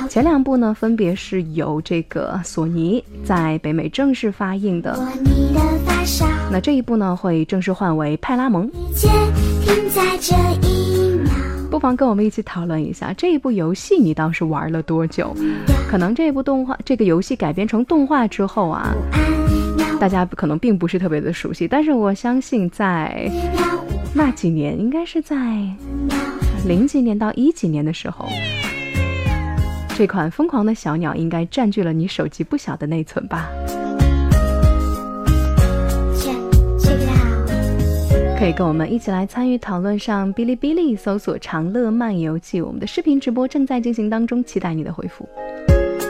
前2部呢分别是由这个索尼在北美正式发映的，那这一部呢会正式换为派拉蒙。不妨跟我们一起讨论一下，这一部游戏你当时玩了多久？可能这个游戏改编成动画之后啊，大家可能并不是特别的熟悉，但是我相信在那几年，应该是在0几年到1几年的时候，这款疯狂的小鸟应该占据了你手机不小的内存吧。可以跟我们一起来参与讨论，上哔哩哔哩搜索长乐漫游记，我们的视频直播正在进行当中，期待你的回复。